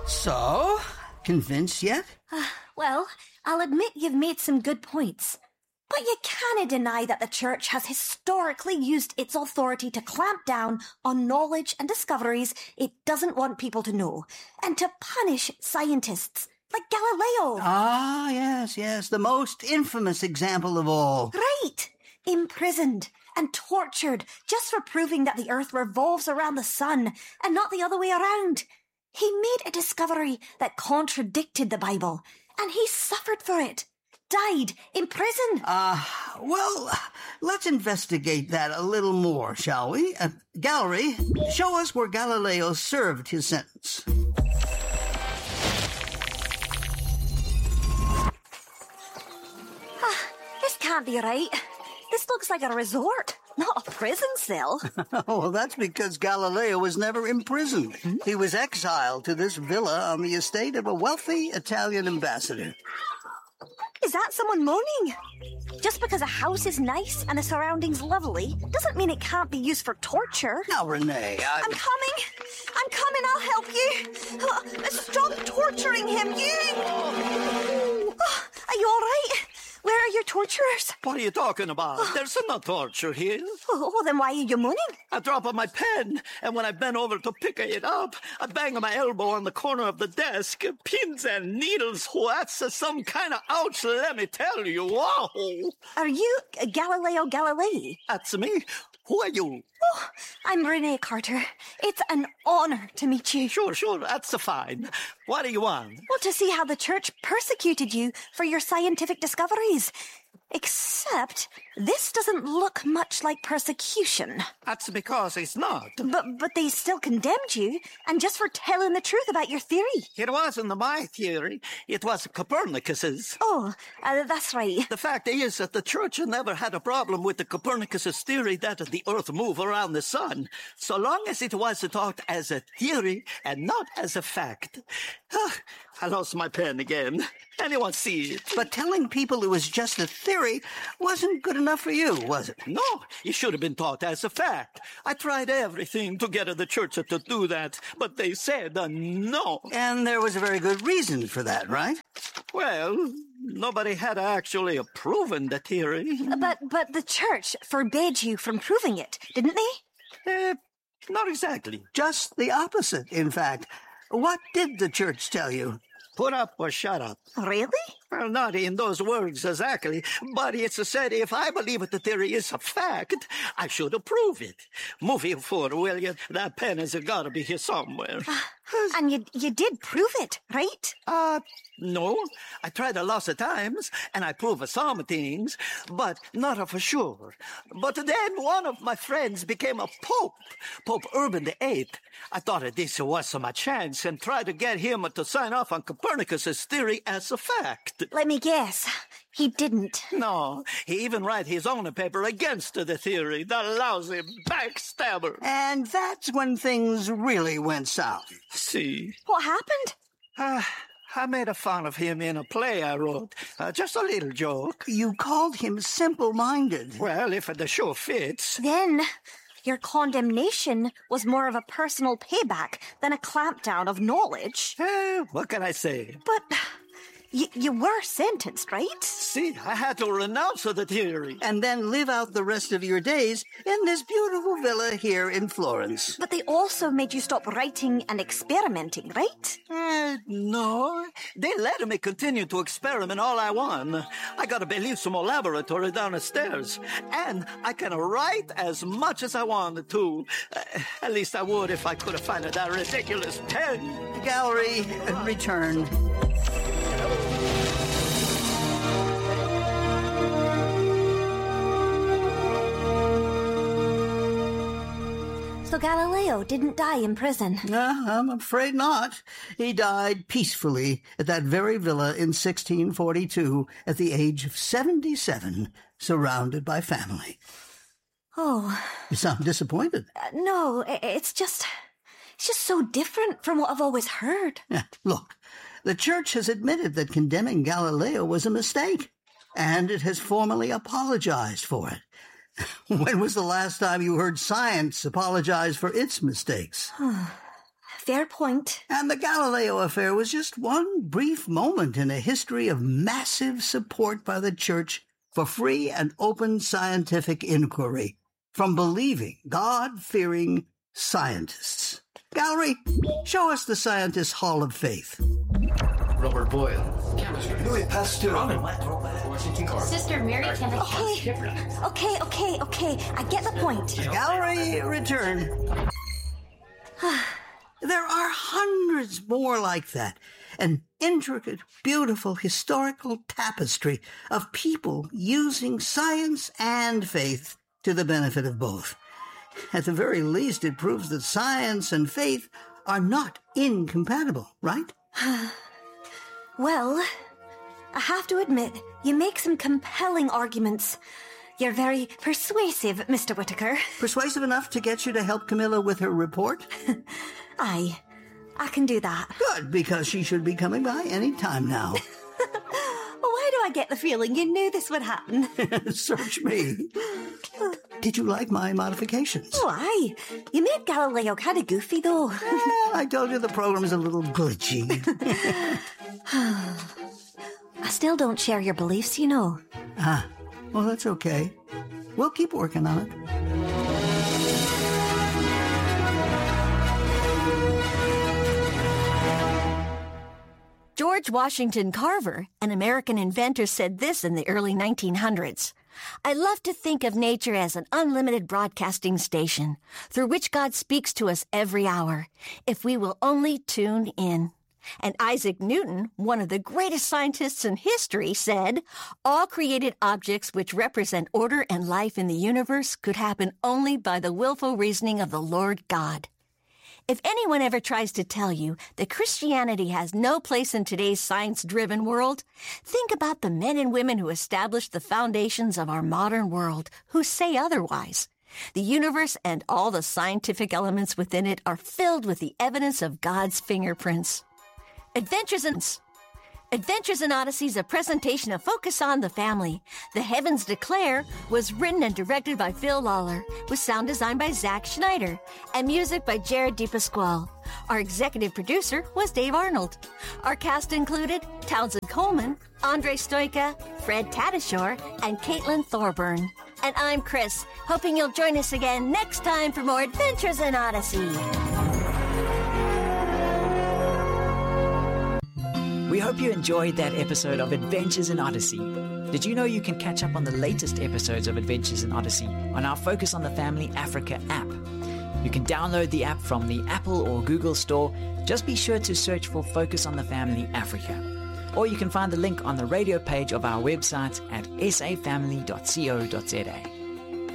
So, convinced yet? Well, I'll admit you've made some good points. But you can't deny that the Church has historically used its authority to clamp down on knowledge and discoveries it doesn't want people to know, and to punish scientists like Galileo. Ah, yes, the most infamous example of all. Right! Imprisoned and tortured just for proving that the Earth revolves around the sun and not the other way around. He made a discovery that contradicted the Bible, and he suffered for it. Died in prison. Well, let's investigate that a little more, shall we? Gallery, show us where Galileo served his sentence. This can't be right. This looks like a resort, not a prison cell. Well, that's because Galileo was never imprisoned. He was exiled to this villa on the estate of a wealthy Italian ambassador. Is that someone moaning? Just because a house is nice and the surroundings lovely doesn't mean it can't be used for torture. Now, Renee, I'm coming, I'll help you. Stop torturing him, you! Are you all right? Where are your torturers? What are you talking about? There's no torture here. Oh, then why are you moaning? I drop my pen, and when I bend over to pick it up, I bang my elbow on the corner of the desk. Pins and needles. That's some kind of ouch, let me tell you. Wow. Are you Galileo Galilei? That's me. Who are you? Oh, I'm Renee Carter. It's an honor to meet you. Sure, that's fine. What do you want? Well, to see how the Church persecuted you for your scientific discoveries. Except, this doesn't look much like persecution. That's because it's not. But they still condemned you, and just for telling the truth about your theory. It wasn't my theory. It was Copernicus's. Oh, that's right. The fact is that the Church never had a problem with the Copernicus's theory that the Earth moved around the sun, so long as it was taught as a theory and not as a fact. I lost my pen again. Anyone see it? But telling people it was just a theory wasn't good enough for you, was it? No, it should have been taught as a fact. I tried everything to get the Church to do that, but they said no. And there was a very good reason for that, right? Well, nobody had actually proven the theory. But the Church forbade you from proving it, didn't they? Not exactly. Just the opposite, in fact. What did the Church tell you? Put up or shut up. Really? Well, not in those words exactly, but it's said if I believe the theory is a fact, I should prove it. Moving forward, will you? That pen has got to be here somewhere. And you did prove it, right? No. I tried a lot of times, and I proved some things, but not for sure. But then one of my friends became a pope, Pope Urban VIII. I thought that this was my chance and tried to get him to sign off on Copernicus's theory as a fact. Let me guess. He didn't. No, he even wrote his own paper against the theory, the lousy backstabber. And that's when things really went south. See? What happened? I made fun of him in a play I wrote. Just a little joke. You called him simple-minded. Well, if the show fits. Then your condemnation was more of a personal payback than a clampdown of knowledge. What can I say? But you were sentenced, right? See, I had to renounce the theory. And then live out the rest of your days in this beautiful villa here in Florence. But they also made you stop writing and experimenting, right? No. They let me continue to experiment all I want. I got a bellissimo laboratory down the stairs. And I can write as much as I wanted to. At least I would if I could find that ridiculous pen. Gallery, return. So Galileo didn't die in prison? I'm afraid not. He died peacefully at that very villa in 1642 at the age of 77, surrounded by family. Oh. You sound disappointed. No, it's just so different from what I've always heard. Yeah, look, the Church has admitted that condemning Galileo was a mistake, and it has formally apologized for it. When was the last time you heard science apologize for its mistakes? Fair point. And the Galileo affair was just one brief moment in a history of massive support by the Church for free and open scientific inquiry from believing, God-fearing scientists. Gallery, show us the Scientists' Hall of Faith. Robert Boyle, chemistry. Louis Pasteur. Washington Carver. Sister Mary Kennedy. Okay. I get the point. Gallery, return. There are hundreds more like that. An intricate, beautiful, historical tapestry of people using science and faith to the benefit of both. At the very least, it proves that science and faith are not incompatible, right? Well, I have to admit, you make some compelling arguments. You're very persuasive, Mr. Whittaker. Persuasive enough to get you to help Camilla with her report? Aye, I can do that. Good, because she should be coming by any time now. Why do I get the feeling you knew this would happen? Search me. Did you like my modifications? Oh, aye. You made Galileo kind of goofy, though. Well, I told you the program's a little glitchy. I still don't share your beliefs, you know. Well, that's okay. We'll keep working on it. George Washington Carver, an American inventor, said this in the early 1900s. I love to think of nature as an unlimited broadcasting station through which God speaks to us every hour, if we will only tune in. And Isaac Newton, one of the greatest scientists in history, said, all created objects which represent order and life in the universe could happen only by the willful reasoning of the Lord God. If anyone ever tries to tell you that Christianity has no place in today's science-driven world, think about the men and women who established the foundations of our modern world, who say otherwise. The universe and all the scientific elements within it are filled with the evidence of God's fingerprints. Adventures in Odyssey is a presentation of Focus on the Family. The Heavens Declare was written and directed by Phil Lawler, with sound design by Zach Schneider, and music by Jared DePasquale. Our executive producer was Dave Arnold. Our cast included Townsend Coleman, Andre Stoika, Fred Tatasciore, and Caitlin Thorburn. And I'm Chris, hoping you'll join us again next time for more Adventures in Odyssey. We hope you enjoyed that episode of Adventures in Odyssey. Did you know you can catch up on the latest episodes of Adventures in Odyssey on our Focus on the Family Africa app? You can download the app from the Apple or Google Store. Just be sure to search for Focus on the Family Africa. Or you can find the link on the radio page of our website at safamily.co.za.